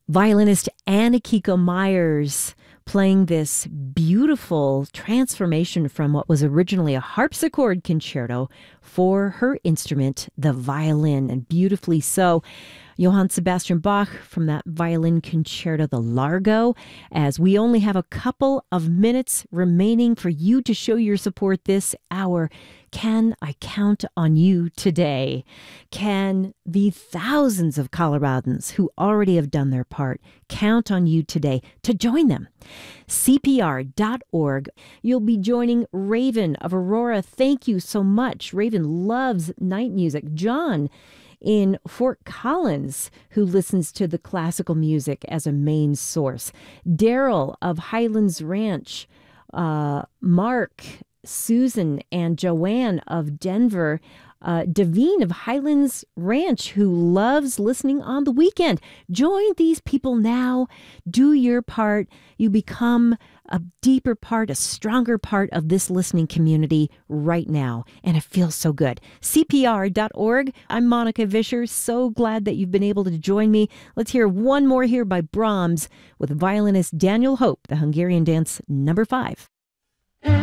Violinist Anna-Kiko Myers playing this beautiful transformation from what was originally a harpsichord concerto for her instrument, the violin, and beautifully so. Johann Sebastian Bach from that violin concerto, the Largo. As we only have a couple of minutes remaining for you to show your support this hour, can I count on you today? Can the thousands of Coloradans who already have done their part count on you today to join them? CPR.org. You'll be joining Raven of Aurora. Thank you so much. Raven loves night music. John in Fort Collins, who listens to the classical music as a main source. Daryl of Highlands Ranch. Mark, Susan, and Joanne of Denver. Davine of Highlands Ranch, who loves listening on the weekend. Join these people now. Do your part. You become a deeper part, a stronger part of this listening community right now. And it feels so good. CPR.org. I'm Monica Vischer. So glad that you've been able to join me. Let's hear one more here by Brahms with violinist Daniel Hope, the Hungarian Dance number 5.